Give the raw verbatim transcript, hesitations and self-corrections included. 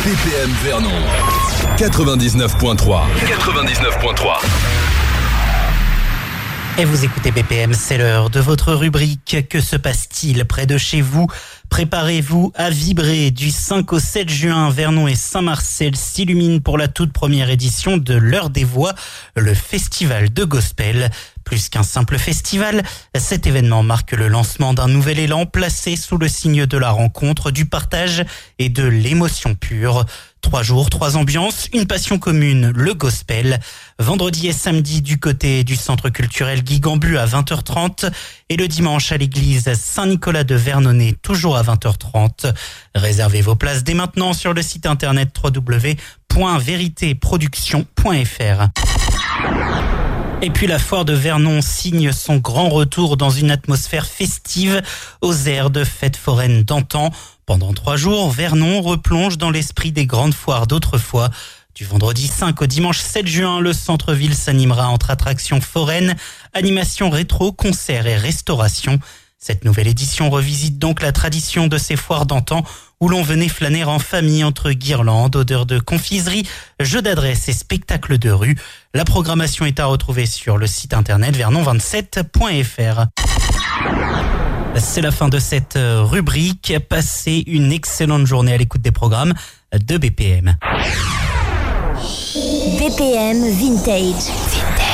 B P M Vernon quatre-vingt-dix-neuf virgule trois. quatre-vingt-dix-neuf virgule trois. Et vous écoutez B P M, c'est l'heure de votre rubrique. Que se passe-t-il près de chez vous ? Préparez-vous à vibrer. Du cinq au sept juin, Vernon et Saint-Marcel s'illuminent pour la toute première édition de l'Heure des Voix, le festival de gospel. Plus qu'un simple festival, cet événement marque le lancement d'un nouvel élan placé sous le signe de la rencontre, du partage et de l'émotion pure. Trois jours, trois ambiances, une passion commune, le gospel. Vendredi et samedi du côté du centre culturel Guy Gambu à vingt heures trente et le dimanche à l'église Saint-Nicolas de Vernonnet, toujours à vingt heures trente. Réservez vos places dès maintenant sur le site internet w w w point vérité production point f r. Et puis la foire de Vernon signe son grand retour dans une atmosphère festive aux airs de fêtes foraines d'antan. Pendant trois jours, Vernon replonge dans l'esprit des grandes foires d'autrefois. Du vendredi cinq au dimanche sept juin, le centre-ville s'animera entre attractions foraines, animations rétro, concerts et restauration. Cette nouvelle édition revisite donc la tradition de ces foires d'antan où l'on venait flâner en famille entre guirlandes, odeurs de confiserie, jeux d'adresse et spectacles de rue. La programmation est à retrouver sur le site internet vernon vingt-sept point f r. C'est la fin de cette rubrique. Passez une excellente journée à l'écoute des programmes de B P M. B P M Vintage. Vintage.